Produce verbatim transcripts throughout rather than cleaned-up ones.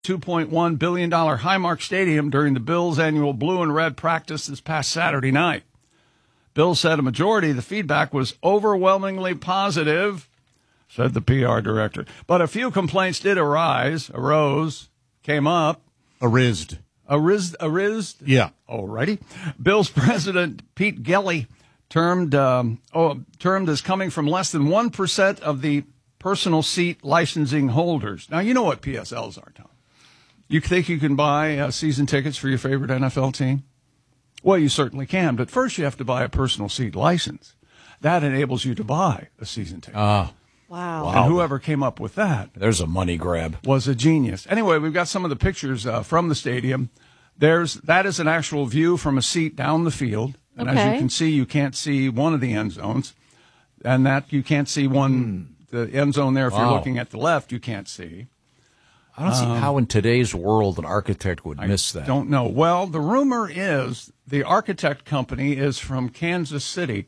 two point one billion dollars Highmark Stadium during the Bills' annual blue and red practice this past Saturday night. Bill said a majority of the feedback was overwhelmingly positive, said the P R director. But a few complaints did arise, arose, came up. Arised. Arised? Arised? Yeah. Alrighty. Bill's president, Pete Gelly, termed, um, oh, termed as coming from less than one percent of the personal seat licensing holders. Now, you know what P S Ls are, Tom. You think you can buy uh, season tickets for your favorite N F L team? Well, you certainly can, but first you have to buy a personal seat license. That enables you to buy a season ticket. Ah. Wow. And whoever came up with that There's a money grab. was a genius. Anyway, we've got some of the pictures uh, from the stadium. There's That is an actual view from a seat down the field. And as Okay. you can see, you can't see one of the end zones. And that you can't see one, the end zone there, if you're Wow. looking at the left, you can't see. I don't see how in today's world an architect would I miss that. don't know. Well, the rumor is the architect company is from Kansas City.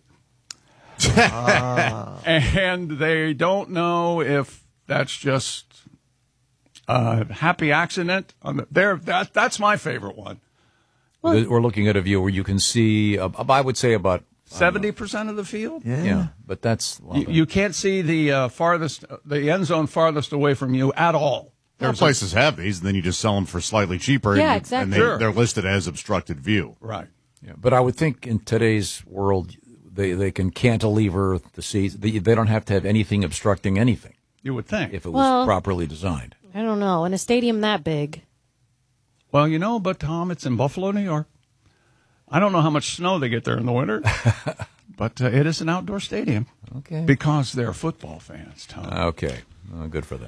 uh, and they don't know if that's just a happy accident. On the, there, that, that's my favorite one. We're looking at a view where you can see, uh, I would say about seventy percent of the field? Yeah. yeah, but that's You, you can't see the uh, farthest, the end zone farthest away from you at all. There are places have these, and then you just sell them for slightly cheaper. Yeah, and, exactly. And they, Sure. they're listed as obstructed view. Right. Yeah, but I would think in today's world, they, they can cantilever the seats. They, they don't have to have anything obstructing anything You would think. if it was Well- properly designed. I don't know. In a stadium that big. Well, you know, but Tom, it's in Buffalo, New York. I don't know how much snow they get there in the winter, but uh, it is an outdoor stadium. Okay. Because they're football fans, Tom. Okay. Uh, good for them.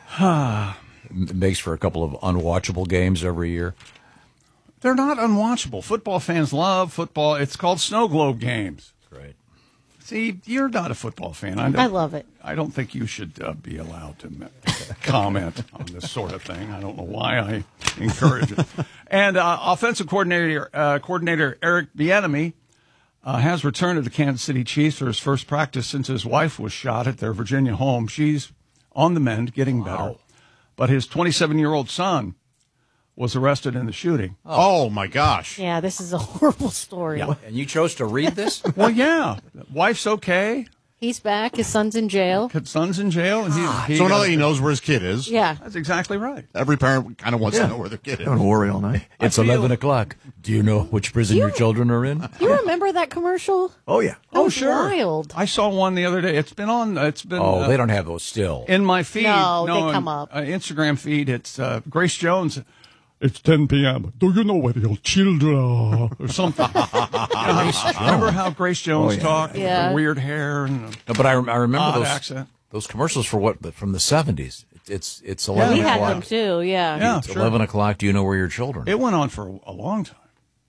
It makes for a couple of unwatchable games every year. They're not unwatchable. Football fans love football. It's called snow globe games. Great. See, you're not a football fan. I, don't, I love it. I don't think you should uh, be allowed to ma- comment on this sort of thing. I don't know why I encourage it. And uh, offensive coordinator uh, coordinator Eric Bieniemy uh, has returned to the Kansas City Chiefs for his first practice since his wife was shot at their Virginia home. She's on the mend, getting better. But his twenty-seven-year-old son was arrested in the shooting. Oh, my gosh. Yeah, this is a horrible story. And you chose to read this? Well, yeah. Wife's okay. He's back. His son's in jail. His son's in jail. And he, he So now got- that he knows where his kid is, Yeah. That's exactly right. every parent kind of wants Yeah. to know where their kid is. Don't worry all night. It's I feel- eleven o'clock. Do you know which prison your children are in? You remember that commercial? Oh, yeah. That Oh, was sure. wild. I saw one the other day. It's been on. It's been. Oh, uh, they don't have those still. in my feed. No, they on, come up. Uh, Instagram feed. It's uh, Grace Jones. It's ten p.m. Do you know where your children are? Or something. You know, remember how Grace Jones Oh, yeah. talked? With Yeah. her weird hair and No, but I, I remember odd those accent. those commercials for what from the seventies. It's it's eleven We had o'clock. them too, yeah. Yeah, It's sure. eleven o'clock. Do you know where your children? It went on for a long time.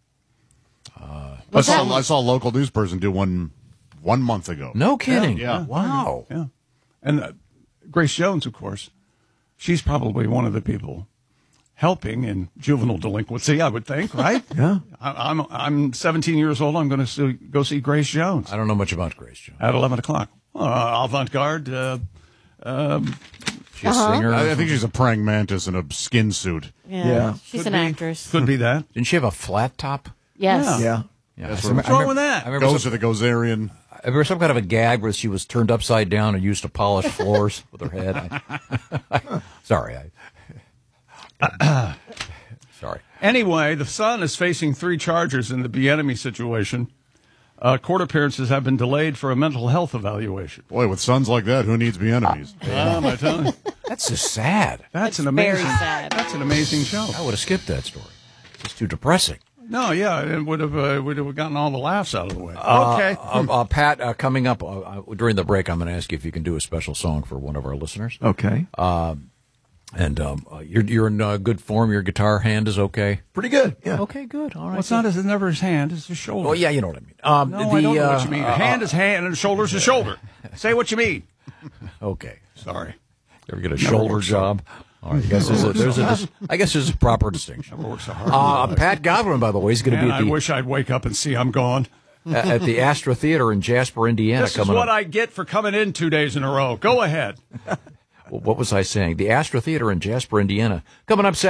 I saw, I saw a local news person do one one month ago. No kidding. Yeah. Wow. Yeah. And uh, Grace Jones, of course, she's probably one of the people helping in juvenile delinquency, I would think, right? Yeah. I, I'm I'm seventeen years old. I'm going to go see Grace Jones I don't know much about Grace Jones. at eleven o'clock. Uh, avant-garde. Uh, um, She's a singer. I, I think she's a praying mantis in a skin suit. Yeah. Yeah. She's could an be- actress. Could be that. Didn't she have a flat top? Yes. Yeah. Yeah. That's I what- remember- What's wrong I with remember- that? I remember, Goes some, to the Gozerian. I remember some kind of a gag where she was turned upside down and used to polish floors with her head. I, sorry. I, sorry. Anyway, the son is facing three charges in the Bieniemy situation. Uh, court appearances have been delayed for a mental health evaluation. Boy, with sons like that, who needs be enemies? Um, I tell you, That's just sad. that's an That's very amazing. sad. That's an amazing show. I would have skipped that story. It's just too depressing. No, yeah, it would have uh, would have gotten all the laughs out of the way. Uh, okay. uh, uh, Pat, uh, coming up uh, uh, during the break, I'm going to ask you if you can do a special song for one of our listeners. Okay. And um, uh, you're you're in uh, good form. Your guitar hand is okay. Pretty good. Yeah. Okay, good. All right. Well, it's not his, it's never his hand; it's his shoulder. Oh yeah, you know what I mean. Um, No, the, I don't know uh, what you mean. uh, hand is hand, and shoulder is a shoulder. Say what you mean. Okay. Sorry. You ever get a Never shoulder worked so- job? All right. I guess there's a, there's a dis- I guess there's a proper distinction. Never worked so hard. Uh, Pat Godwin, by the way, is going to Man, be I at the wish I'd wake up and see I'm gone. at the Astra Theater in Jasper, Indiana. This is coming what up. I get for coming in two days in a row. Go ahead. what was I saying? The Astra Theater in Jasper, Indiana. Coming up.